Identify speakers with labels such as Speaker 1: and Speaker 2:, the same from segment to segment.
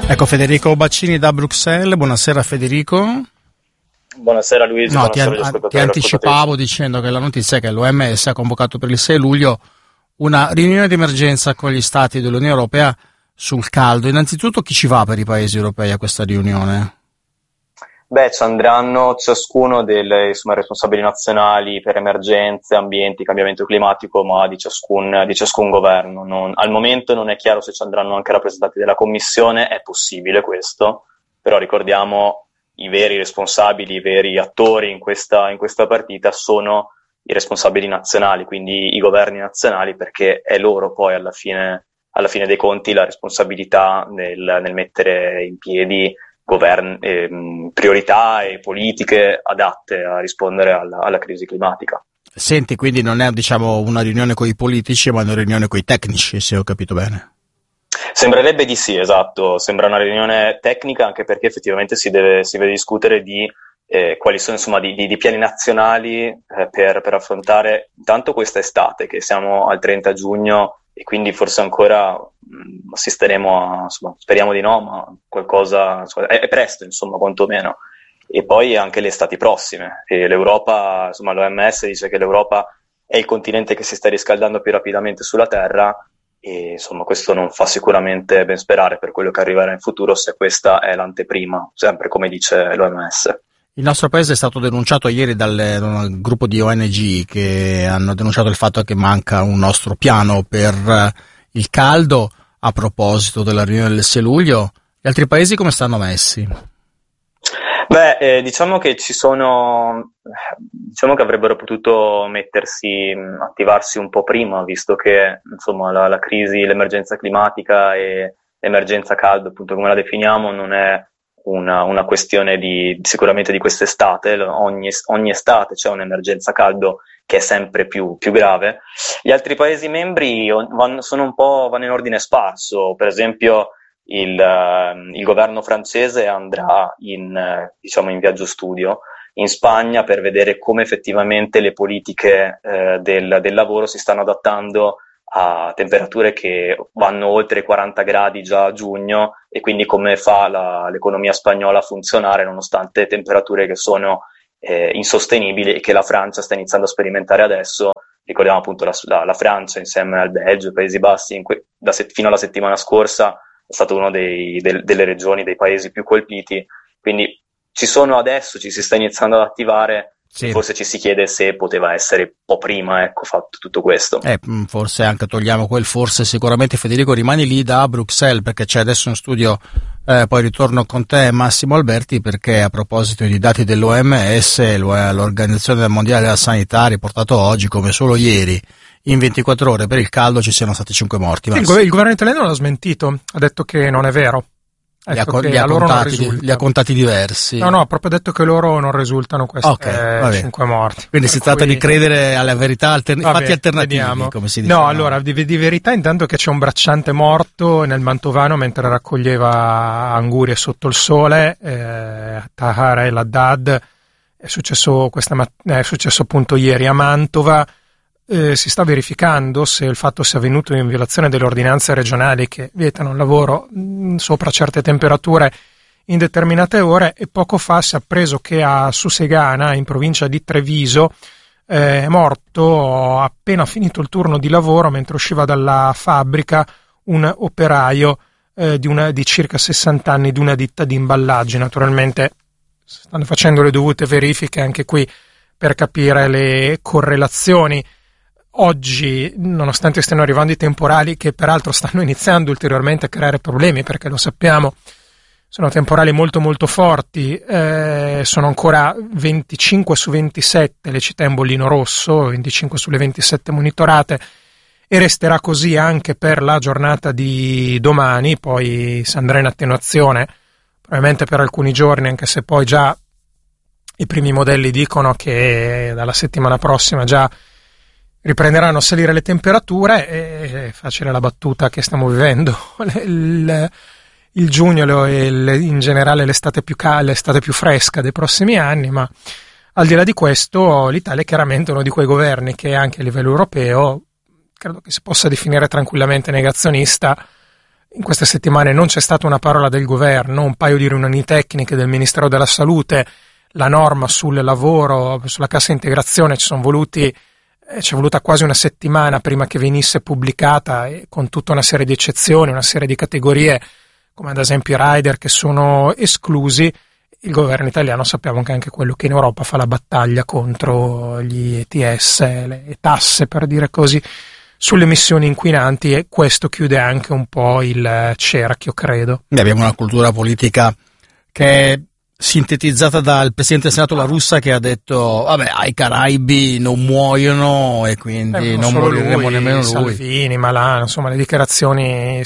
Speaker 1: Ecco Federico Baccini da Bruxelles, buonasera Federico.
Speaker 2: Buonasera Luigi.
Speaker 1: No, ti anticipavo dicendo che la notizia è che l'OMS ha convocato per il 6 luglio una riunione di emergenza con gli stati dell'Unione Europea sul caldo. Innanzitutto chi ci va per i paesi europei a questa riunione?
Speaker 2: Ci andranno ciascuno delle responsabili nazionali per emergenze, ambienti, cambiamento climatico, ma di ciascun governo. Al momento non è chiaro se ci andranno anche rappresentanti della Commissione, è possibile questo, però ricordiamo i veri responsabili, i veri attori in questa partita sono i responsabili nazionali, quindi i governi nazionali, perché è loro poi alla fine dei conti la responsabilità nel mettere in piedi priorità e politiche adatte a rispondere alla crisi climatica.
Speaker 1: Senti, quindi non è una riunione con i politici, ma una riunione con i tecnici, se ho capito bene.
Speaker 2: Sembrerebbe di sì, esatto, sembra una riunione tecnica, anche perché effettivamente si deve discutere di quali sono di piani nazionali per affrontare intanto questa estate, che siamo al 30 giugno e quindi forse ancora assisteremo speriamo di no, ma qualcosa è presto, quantomeno. E poi anche le estati prossime. E l'Europa, l'OMS dice che l'Europa è il continente che si sta riscaldando più rapidamente sulla Terra, e questo non fa sicuramente ben sperare per quello che arriverà in futuro, se questa è l'anteprima, sempre come dice l'OMS.
Speaker 1: Il nostro paese è stato denunciato ieri da un gruppo di ONG che hanno denunciato il fatto che manca un nostro piano per il caldo. A proposito della riunione del 6 luglio, gli altri paesi come stanno messi?
Speaker 2: Diciamo che diciamo che avrebbero potuto attivarsi un po' prima, visto che la crisi, l'emergenza climatica e l'emergenza caldo, appunto come la definiamo, non è una questione sicuramente di quest'estate. Ogni estate c'è un'emergenza caldo che è sempre più grave. Gli altri Paesi membri vanno in ordine sparso. Per esempio il governo francese andrà in viaggio studio in Spagna per vedere come effettivamente le politiche del lavoro si stanno adattando a temperature che vanno oltre i 40 gradi già a giugno, e quindi come fa l'economia spagnola a funzionare nonostante temperature che sono insostenibili e che la Francia sta iniziando a sperimentare adesso. Ricordiamo appunto la Francia insieme al Belgio, ai Paesi Bassi, fino alla settimana scorsa è stato uno delle regioni, dei paesi più colpiti, quindi ci si sta iniziando ad attivare. Sì. Forse ci si chiede se poteva essere un po' prima, fatto tutto questo.
Speaker 1: Forse anche togliamo quel forse. Sicuramente Federico rimani lì da Bruxelles, perché c'è adesso in studio, poi ritorno con te Massimo Alberti, perché a proposito di dati dell'OMS, l'Organizzazione Mondiale della Sanità ha riportato oggi come solo ieri in 24 ore per il caldo ci siano stati 5 morti.
Speaker 3: Il governo italiano l'ha smentito, ha detto che non è vero.
Speaker 1: Li ha contati diversi.
Speaker 3: No, ha proprio detto che loro non risultano queste 5 morti.
Speaker 1: Quindi si tratta di credere alla verità, fatti alternativi, come si dice.
Speaker 3: No, allora, di verità intanto che c'è un bracciante morto nel Mantovano mentre raccoglieva angurie sotto il sole, a Tahar el-Haddad. È successo appunto ieri a Mantova. Si sta verificando se il fatto sia avvenuto in violazione delle ordinanze regionali che vietano il lavoro sopra certe temperature in determinate ore, e poco fa si è appreso che a Susegana, in provincia di Treviso, è morto appena finito il turno di lavoro mentre usciva dalla fabbrica un operaio di circa 60 anni di una ditta di imballaggi. Naturalmente stanno facendo le dovute verifiche anche qui per capire le correlazioni. Oggi, nonostante stiano arrivando i temporali, che peraltro stanno iniziando ulteriormente a creare problemi, perché lo sappiamo, sono temporali molto molto forti, sono ancora 25 su 27 le città in bollino rosso, 25 sulle 27 monitorate, e resterà così anche per la giornata di domani. Poi si andrà in attenuazione probabilmente per alcuni giorni, anche se poi già i primi modelli dicono che dalla settimana prossima già riprenderanno a salire le temperature. È facile la battuta che stiamo vivendo il giugno e in generale l'estate più fresca dei prossimi anni, ma al di là di questo l'Italia è chiaramente uno di quei governi che anche a livello europeo credo che si possa definire tranquillamente negazionista in queste settimane non c'è stata una parola del governo, un paio di riunioni tecniche del Ministero della Salute, la norma sul lavoro, sulla cassa integrazione, c'è voluta quasi una settimana prima che venisse pubblicata, con tutta una serie di eccezioni, una serie di categorie, come ad esempio i rider che sono esclusi. Il governo italiano sappiamo che è anche quello che in Europa fa la battaglia contro gli ETS, le tasse per dire così, sulle emissioni inquinanti, e questo chiude anche un po' il cerchio, credo.
Speaker 1: Abbiamo una cultura politica che è sintetizzata dal Presidente del Senato La Russa, che ha detto vabbè, ai Caraibi non muoiono e quindi non moriremo nemmeno lui.
Speaker 3: Salvini, Malan, insomma le dichiarazioni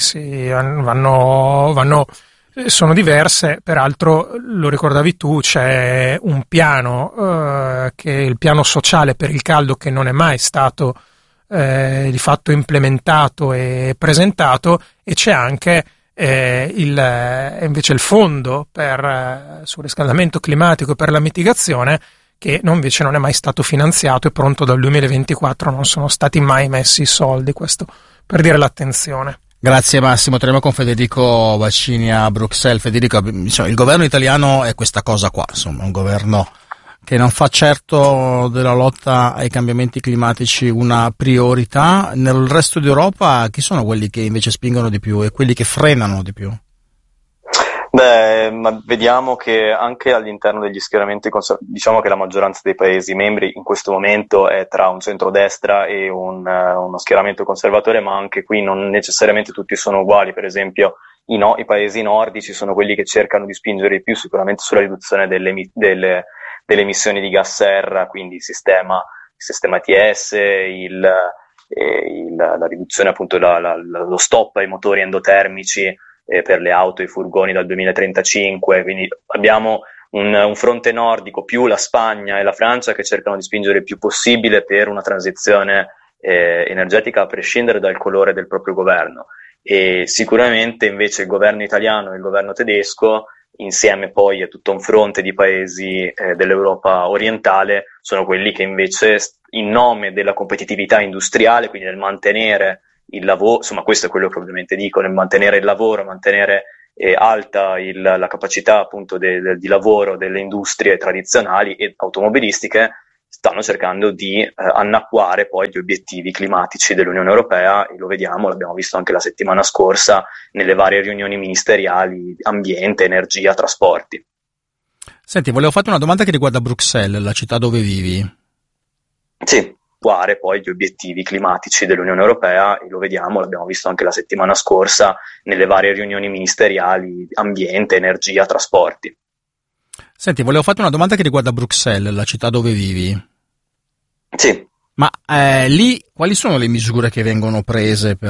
Speaker 3: sono diverse. Peraltro, lo ricordavi tu, c'è un piano che è il piano sociale per il caldo, che non è mai stato di fatto implementato e presentato, e c'è anche invece il fondo per sul riscaldamento climatico e per la mitigazione, che invece non è mai stato finanziato, e pronto dal 2024 non sono stati mai messi i soldi. Questo per dire l'attenzione.
Speaker 1: Grazie Massimo, torniamo con Federico Vaccini a Bruxelles. Federico, il governo italiano è questa cosa qua, insomma, un governo che non fa certo della lotta ai cambiamenti climatici una priorità. Nel resto d'Europa chi sono quelli che invece spingono di più e quelli che frenano di più?
Speaker 2: Ma vediamo che anche all'interno degli schieramenti, diciamo che la maggioranza dei Paesi membri in questo momento è tra un centrodestra e uno schieramento conservatore, ma anche qui non necessariamente tutti sono uguali. Per esempio i Paesi nordici sono quelli che cercano di spingere di più sicuramente sulla riduzione delle emissioni di gas serra, quindi il sistema ETS, la riduzione, appunto lo stop ai motori endotermici per le auto e i furgoni dal 2035. Quindi abbiamo un fronte nordico, più la Spagna e la Francia, che cercano di spingere il più possibile per una transizione energetica a prescindere dal colore del proprio governo. E sicuramente invece il governo italiano e il governo tedesco, insieme poi a tutto un fronte di paesi dell'Europa orientale, sono quelli che invece, in nome della competitività industriale, quindi nel mantenere il lavoro, insomma questo è quello che ovviamente dico, nel mantenere il lavoro, mantenere alta la capacità appunto di lavoro delle industrie tradizionali e automobilistiche, stanno cercando di annacquare poi gli obiettivi climatici dell'Unione Europea, e lo vediamo, l'abbiamo visto anche la settimana scorsa nelle varie riunioni ministeriali, ambiente, energia, trasporti.
Speaker 1: Senti, volevo farti una domanda che riguarda Bruxelles, la città dove vivi.
Speaker 2: Sì, poi gli obiettivi climatici dell'Unione Europea, e lo vediamo, l'abbiamo visto anche la settimana scorsa nelle varie riunioni ministeriali, ambiente, energia, trasporti.
Speaker 1: Senti, volevo farti una domanda che riguarda Bruxelles, la città dove vivi.
Speaker 2: Sì.
Speaker 1: Ma lì quali sono le misure che vengono prese per